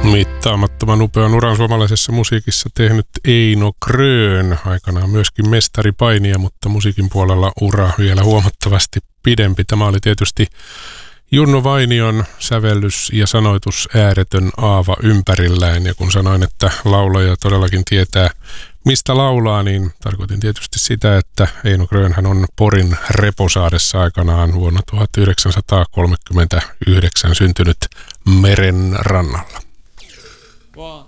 Mittaamattoman upean uran suomalaisessa musiikissa tehnyt Eino Grön, aikanaan myöskin mestaripainija, mutta musiikin puolella ura vielä huomattavasti pidempi. Tämä oli tietysti Junno Vainion sävellys ja sanoitus ääretön aava ympärillään. Ja kun sanoin, että laulaja todellakin tietää, mistä laulaa, niin tarkoitin tietysti sitä, että Eino Grönhän on Porin Reposaaressa aikanaan vuonna 1939 syntynyt meren rannalla. 1,